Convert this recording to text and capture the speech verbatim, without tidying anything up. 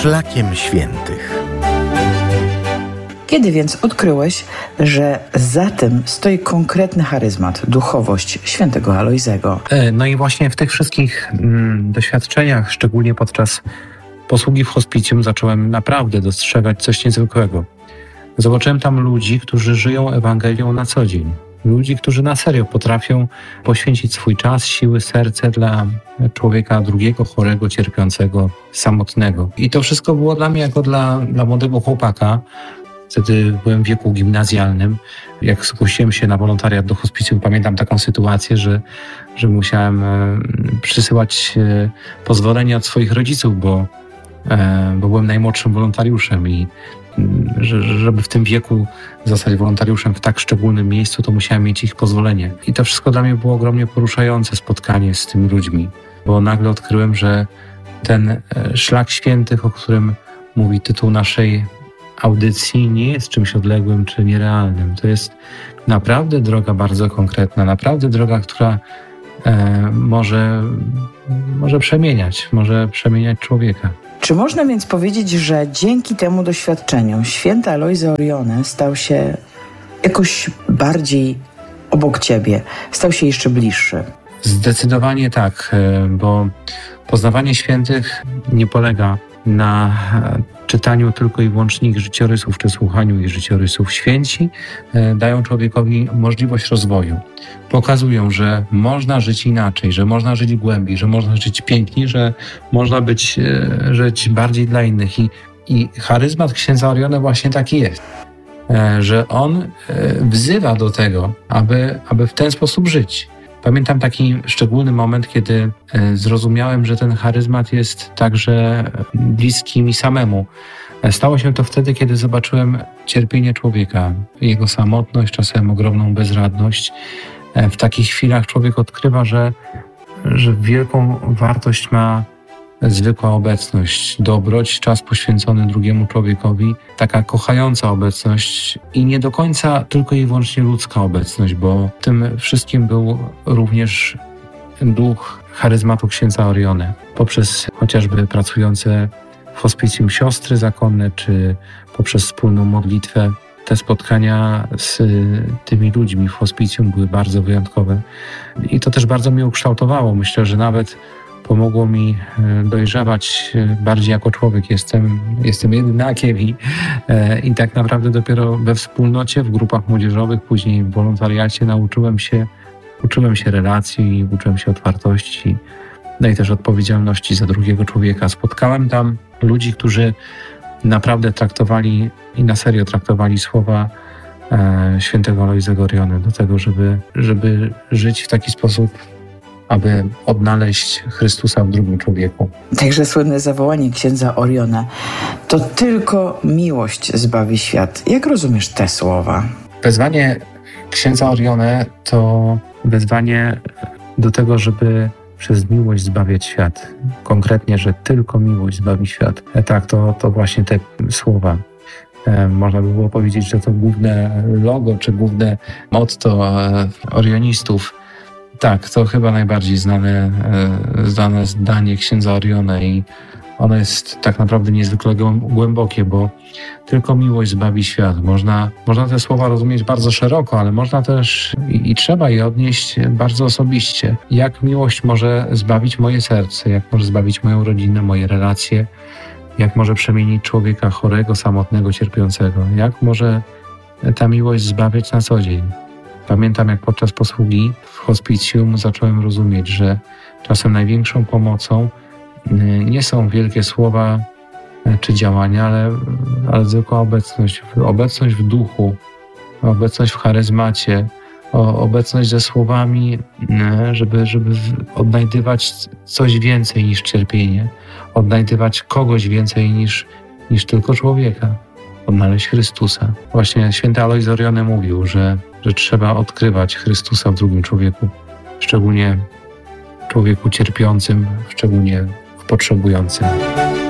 Szlakiem Świętych. Kiedy więc odkryłeś, że za tym stoi konkretny charyzmat, duchowość świętego Alojzego? No i właśnie w tych wszystkich mm, doświadczeniach, szczególnie podczas posługi w hospicjum, zacząłem naprawdę dostrzegać coś niezwykłego. Zobaczyłem tam ludzi, którzy żyją Ewangelią na co dzień. Ludzi, którzy na serio potrafią poświęcić swój czas, siły, serce dla człowieka drugiego, chorego, cierpiącego, samotnego. I to wszystko było dla mnie jako dla, dla młodego chłopaka. Wtedy byłem w wieku gimnazjalnym. Jak zgłosiłem się na wolontariat do hospicjum, pamiętam taką sytuację, że, że musiałem przysyłać pozwolenie od swoich rodziców, bo, bo byłem najmłodszym wolontariuszem i żeby w tym wieku zostać wolontariuszem w tak szczególnym miejscu, to musiałem mieć ich pozwolenie. I to wszystko dla mnie było ogromnie poruszające spotkanie z tymi ludźmi, bo nagle odkryłem, że ten szlak świętych, o którym mówi tytuł naszej audycji, nie jest czymś odległym czy nierealnym. To jest naprawdę droga bardzo konkretna, naprawdę droga, która e, może, może przemieniać, może przemieniać człowieka. Czy można więc powiedzieć, że dzięki temu doświadczeniu święty Alojzy Orione stał się jakoś bardziej obok ciebie, stał się jeszcze bliższy? Zdecydowanie tak, bo poznawanie świętych nie polega na czytaniu tylko i wyłącznie ich życiorysów czy słuchaniu ich życiorysów. Święci dają człowiekowi możliwość rozwoju. Pokazują, że można żyć inaczej, że można żyć głębiej, że można żyć piękniej, że można być, żyć bardziej dla innych. I, i charyzmat księdza Orione właśnie taki jest, że on wzywa do tego, aby, aby w ten sposób żyć. Pamiętam taki szczególny moment, kiedy zrozumiałem, że ten charyzmat jest także bliski mi samemu. Stało się to wtedy, kiedy zobaczyłem cierpienie człowieka, jego samotność, czasem ogromną bezradność. W takich chwilach człowiek odkrywa, że, że wielką wartość ma zwykła obecność, dobroć, czas poświęcony drugiemu człowiekowi, taka kochająca obecność i nie do końca tylko i wyłącznie ludzka obecność, bo w tym wszystkim był również duch charyzmatu księdza Orione. Poprzez chociażby pracujące w hospicjum siostry zakonne, czy poprzez wspólną modlitwę, te spotkania z tymi ludźmi w hospicjum były bardzo wyjątkowe. I to też bardzo mnie ukształtowało. Myślę, że nawet pomogło mi dojrzewać bardziej jako człowiek. Jestem, jestem jednakiem i, i tak naprawdę dopiero we wspólnocie, w grupach młodzieżowych, później w wolontariacie nauczyłem się, uczyłem się relacji i uczyłem się otwartości, no i też odpowiedzialności za drugiego człowieka. Spotkałem tam ludzi, którzy naprawdę traktowali i na serio traktowali słowa e, świętego Alojzego Orione do tego, żeby, żeby żyć w taki sposób, aby odnaleźć Chrystusa w drugim człowieku. Także słynne zawołanie księdza Orione: to tylko miłość zbawi świat. Jak rozumiesz te słowa? Wezwanie księdza Orione to wezwanie do tego, żeby przez miłość zbawiać świat. Konkretnie, że tylko miłość zbawi świat. E, tak, to, to właśnie te słowa. E, można by było powiedzieć, że to główne logo, czy główne motto e, orionistów. Tak, to chyba najbardziej znane, e, znane zdanie księdza Orione i ono jest tak naprawdę niezwykle głębokie, bo tylko miłość zbawi świat. Można, można te słowa rozumieć bardzo szeroko, ale można też i, i trzeba je odnieść bardzo osobiście. Jak miłość może zbawić moje serce, jak może zbawić moją rodzinę, moje relacje, jak może przemienić człowieka chorego, samotnego, cierpiącego, jak może ta miłość zbawiać na co dzień. Pamiętam, jak podczas posługi w hospicjum zacząłem rozumieć, że czasem największą pomocą nie są wielkie słowa czy działania, ale, ale zwykła obecność. Obecność w duchu, obecność w charyzmacie, obecność ze słowami, żeby, żeby odnajdywać coś więcej niż cierpienie, odnajdywać kogoś więcej niż, niż tylko człowieka, odnaleźć Chrystusa. Właśnie święty Alojzy Orione mówił, że, że trzeba odkrywać Chrystusa w drugim człowieku, szczególnie człowieku cierpiącym, szczególnie potrzebującym.